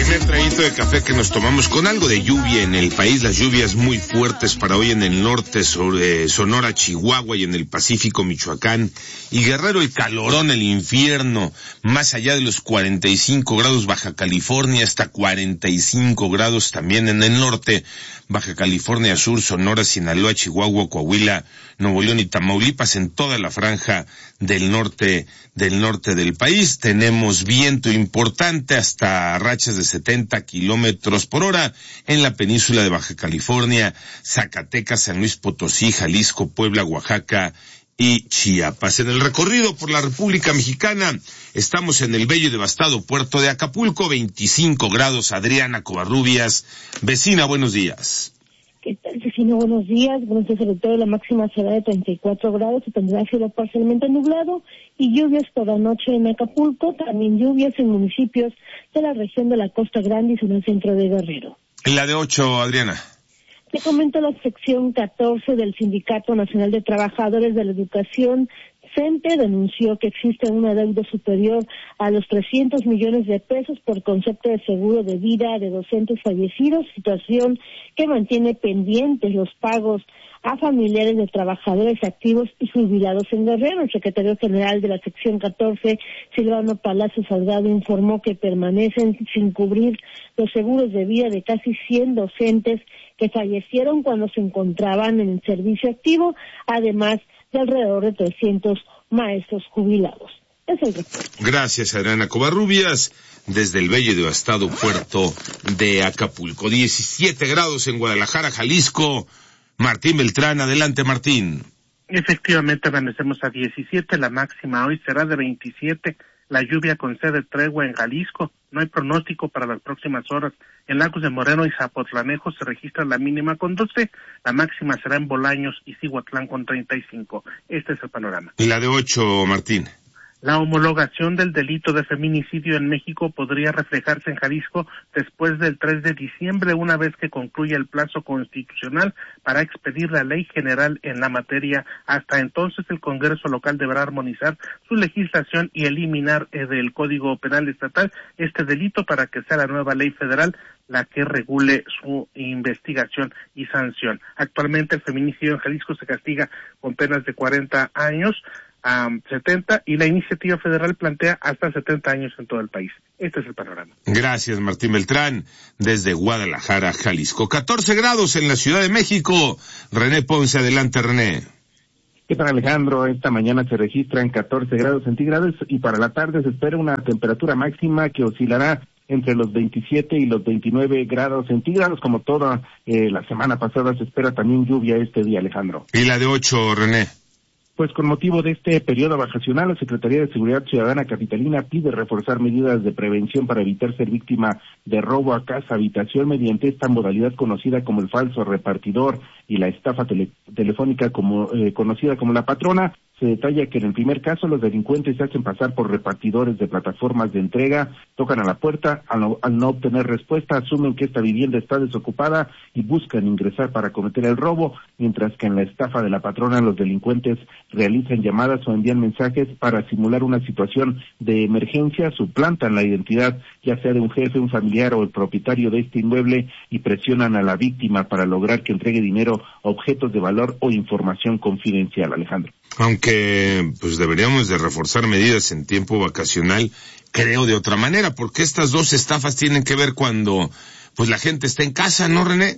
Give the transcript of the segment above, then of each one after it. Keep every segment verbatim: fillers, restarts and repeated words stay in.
Primer traguito de café que nos tomamos con algo de lluvia en el país, las lluvias muy fuertes para hoy en el norte, sobre Sonora, Chihuahua y en el Pacífico, Michoacán y Guerrero, el calorón, el infierno, más allá de los cuarenta y cinco grados Baja California, hasta cuarenta y cinco grados también en el norte, Baja California Sur, Sonora, Sinaloa, Chihuahua, Coahuila, Nuevo León y Tamaulipas, en toda la franja del norte, del norte del país. Tenemos viento importante hasta rachas de setenta kilómetros por hora en la península de Baja California, Zacatecas, San Luis Potosí, Jalisco, Puebla, Oaxaca y Chiapas. En el recorrido por la República Mexicana, estamos en el bello y devastado puerto de Acapulco, veinticinco grados. Adriana Covarrubias, vecina, buenos días. ¿Qué tal, vecino? Buenos días. Buenos días, sobre todo la máxima será de treinta y cuatro grados, se tendrá cielo parcialmente nublado y lluvias toda noche en Acapulco, también lluvias en municipios de la región de la Costa Grande y en el centro de Guerrero. La de ocho, Adriana. Te comento la sección catorce del Sindicato Nacional de Trabajadores de la Educación. CENTE denunció que existe una deuda superior a los trescientos millones de pesos por concepto de seguro de vida de docentes fallecidos, situación que mantiene pendientes los pagos a familiares de trabajadores activos y jubilados en Guerrero. El secretario general de la sección catorce, Silvano Palacio Salgado, informó que permanecen sin cubrir los seguros de vida de casi cien docentes que fallecieron cuando se encontraban en el servicio activo, además de alrededor de trescientos maestros jubilados. Es el reporte. Gracias, Adriana Covarrubias, desde el bello y devastado puerto de Acapulco. diecisiete grados en Guadalajara, Jalisco. Martín Beltrán, adelante, Martín. Efectivamente, amanecemos a diecisiete, la máxima hoy será de veintisiete. La lluvia concede tregua en Jalisco, no hay pronóstico para las próximas horas. En Lagos de Moreno y Zapotlanejo se registra la mínima con doce, la máxima será en Bolaños y Cihuatlán con treinta y cinco. Este es el panorama. Y la de ocho, Martín. La homologación del delito de feminicidio en México podría reflejarse en Jalisco después del tres de diciembre, una vez que concluya el plazo constitucional para expedir la ley general en la materia. Hasta entonces, el Congreso local deberá armonizar su legislación y eliminar eh, del Código Penal estatal este delito para que sea la nueva ley federal la que regule su investigación y sanción. Actualmente, el feminicidio en Jalisco se castiga con penas de cuarenta años a setenta y la iniciativa federal plantea hasta setenta años en todo el país. Este es el panorama. Gracias, Martín Beltrán, desde Guadalajara, Jalisco. catorce grados en la Ciudad de México. René Ponce, adelante, René. ¿Qué tal, Alejandro? Esta mañana se registran catorce grados centígrados y para la tarde se espera una temperatura máxima que oscilará entre los veintisiete y los veintinueve grados centígrados. Como toda eh, la semana pasada, se espera también lluvia este día, Alejandro. ¿Y la de ocho, René? Pues con motivo de este periodo vacacional, la Secretaría de Seguridad Ciudadana capitalina pide reforzar medidas de prevención para evitar ser víctima de robo a casa, habitación, mediante esta modalidad conocida como el falso repartidor y la estafa tele, telefónica como eh, conocida como la patrona. Se detalla que en el primer caso los delincuentes se hacen pasar por repartidores de plataformas de entrega, tocan a la puerta, al no, al no obtener respuesta asumen que esta vivienda está desocupada y buscan ingresar para cometer el robo, mientras que en la estafa de la patrona los delincuentes realizan llamadas o envían mensajes para simular una situación de emergencia, suplantan la identidad ya sea de un jefe, un familiar o el propietario de este inmueble y presionan a la víctima para lograr que entregue dinero, objetos de valor o información confidencial, Alejandro. Aunque pues deberíamos de reforzar medidas en tiempo vacacional, creo de otra manera, porque estas dos estafas tienen que ver cuando pues la gente está en casa, ¿no, René?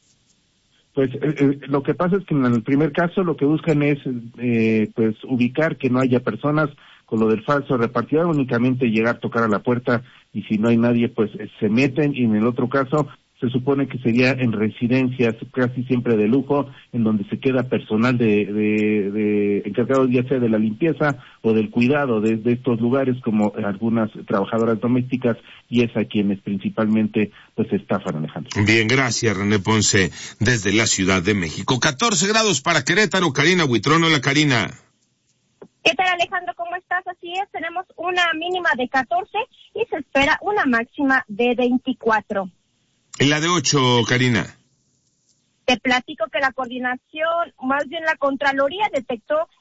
Pues eh, eh, lo que pasa es que en el primer caso lo que buscan es eh, pues ubicar que no haya personas. Con lo del falso repartidor, únicamente llegar, tocar a la puerta y si no hay nadie pues se meten, y en el otro caso se supone que sería en residencias casi siempre de lujo, en donde se queda personal de, de, de encargado ya sea de la limpieza o del cuidado de, de estos lugares, como algunas trabajadoras domésticas, y es a quienes principalmente pues estafan, Alejandro. Bien, gracias, René Ponce, desde la Ciudad de México. catorce grados para Querétaro. Karina Huitrón. Hola, Karina. ¿Qué tal, Alejandro? ¿Cómo estás? Así es, tenemos una mínima de catorce y se espera una máxima de veinticuatro. ¿En la de ocho, Karina? Te platico que la coordinación, más bien la Contraloría, detectó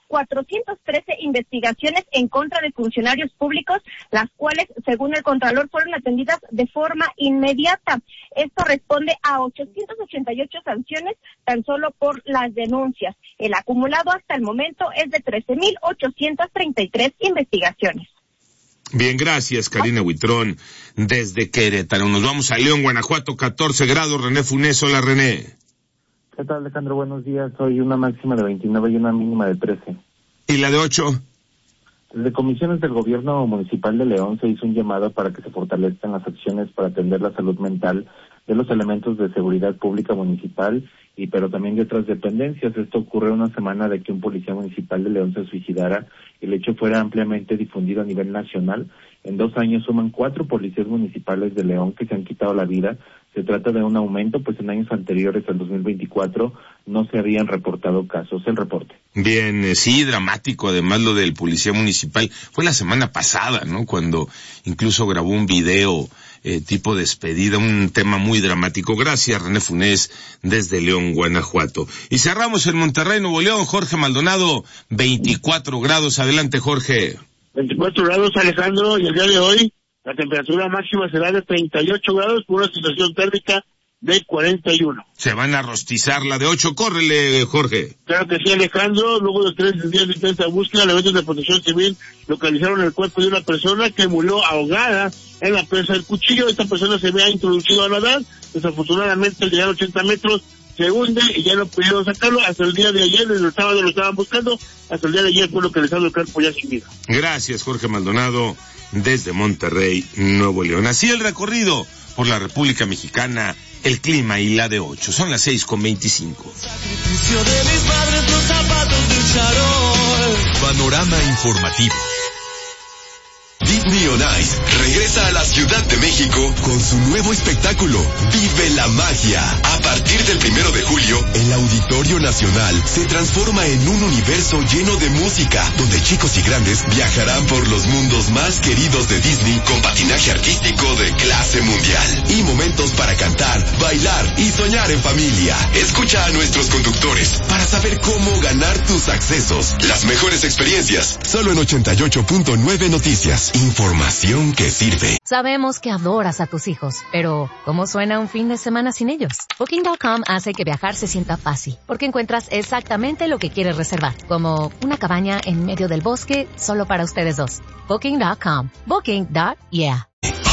cuatrocientas trece investigaciones en contra de funcionarios públicos, las cuales, según el Contralor, fueron atendidas de forma inmediata. Esto responde a ochocientas ochenta y ocho sanciones tan solo por las denuncias. El acumulado hasta el momento es de trece mil ochocientas treinta y tres investigaciones. Bien, gracias, Karina Huitrón, desde Querétaro. Nos vamos a León, Guanajuato, catorce grados. René Funes, hola, René. ¿Qué tal, Alejandro? Buenos días. Hoy una máxima de veintinueve y una mínima de trece. ¿Y la de ocho? Desde comisiones del Gobierno Municipal de León se hizo un llamado para que se fortalezcan las acciones para atender la salud mental de los elementos de seguridad pública municipal, y pero también de otras dependencias. Esto ocurre una semana de que un policía municipal de León se suicidara y el hecho fuera ampliamente difundido a nivel nacional. En dos años suman cuatro policías municipales de León que se han quitado la vida. Se trata de un aumento, pues en años anteriores al dos mil veinticuatro no se habían reportado casos. El reporte. Bien, eh, sí, dramático, además lo del policía municipal. Fue la semana pasada, ¿no? Cuando incluso grabó un video eh, tipo despedida, un tema muy dramático. Gracias, René Funes, desde León, Guanajuato. Y cerramos en Monterrey, Nuevo León. Jorge Maldonado, veinticuatro grados. Adelante, Jorge. veinticuatro grados, Alejandro, y el día de hoy la temperatura máxima será de treinta y ocho grados por una sensación térmica de cuarenta y uno. Se van a rostizar la de ocho. Córrele, Jorge. Claro que sí, Alejandro. Luego de tres días de intensa búsqueda, elementos de protección civil localizaron el cuerpo de una persona que murió ahogada en la presa del Cuchillo. Esta persona se había introducido a nadar. Desafortunadamente, al llegar a ochenta metros, se hunde y ya no pudieron sacarlo. Hasta el día de ayer, desde el sábado lo estaban buscando. Hasta el día de ayer fue localizado el cuerpo ya sin vida. Gracias, Jorge Maldonado, desde Monterrey, Nuevo León. Así el recorrido por la República Mexicana, el clima y la de ocho. Son las seis con veinticinco. Sacrificio de mis padres, los zapatos del charol. Panorama informativo. Disney on Ice regresa a la Ciudad de México con su nuevo espectáculo, Vive la Magia. A partir del primero de julio, el Auditorio Nacional se transforma en un universo lleno de música, donde chicos y grandes viajarán por los mundos más queridos de Disney con patinaje artístico de clase mundial y momentos para cantar, bailar y soñar en familia. Escucha a nuestros conductores para saber cómo ganar tus accesos. Las mejores experiencias, solo en ochenta y ocho punto nueve Noticias. Información que sirve. Sabemos que adoras a tus hijos, pero ¿cómo suena un fin de semana sin ellos? Booking punto com hace que viajar se sienta fácil, porque encuentras exactamente lo que quieres reservar, como una cabaña en medio del bosque solo para ustedes dos. Booking punto com. Booking. Yeah.